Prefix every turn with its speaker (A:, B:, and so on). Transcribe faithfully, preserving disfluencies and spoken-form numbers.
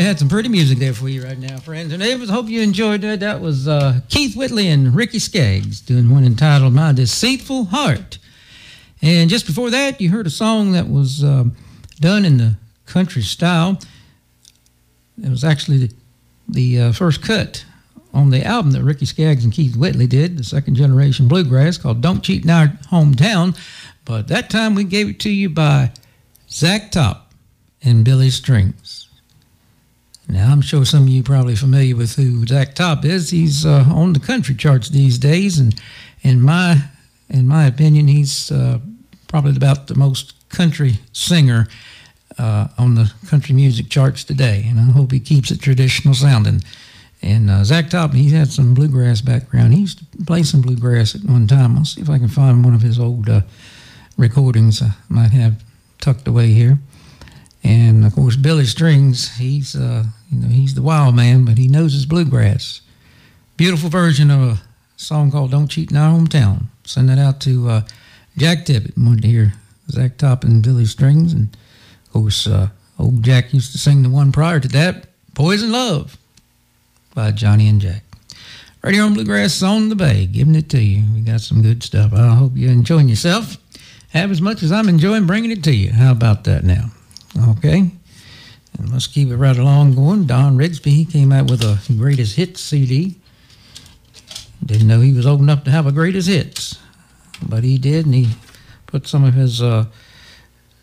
A: had some pretty music there for you right now, friends and neighbors. Hope you enjoyed that. That was uh, Keith Whitley and Ricky Skaggs doing one entitled My Deceitful Heart. And just before that, you heard a song that was uh, done in the country style. It was actually the, the uh, first cut on the album that Ricky Skaggs and Keith Whitley did, the second generation bluegrass, called Don't Cheat in Our Hometown. But that time we gave it to you by Zach Top and Billy Strings. Now, I'm sure some of you are probably familiar with who Zach Top is. He's uh, on the country charts these days, and in my in my opinion, he's uh, probably about the most country singer uh, on the country music charts today, and I hope he keeps it traditional sounding. And uh, Zach Top, he had some bluegrass background. He used to play some bluegrass at one time. I'll see if I can find one of his old uh, recordings I might have tucked away here. And of course, Billy Strings, he's uh, you know he's the wild man, but he knows his bluegrass. Beautiful version of a song called "Don't Cheat in Our Hometown." Send that out to uh, Jack Tippett. Wanted to hear Zach Top and Billy Strings, and of course, uh, old Jack used to sing the one prior to that, "Poison Love" by Johnny and Jack. Right here on Bluegrass on the Bay, giving it to you. We got some good stuff. I hope you're enjoying yourself. Have as much as I'm enjoying bringing it to you. How about that now? Okay, and let's keep it right along going. Don Rigsby, he came out with a greatest hits C D. Didn't know he was old enough to have a greatest hits, but he did, and he put some of his uh,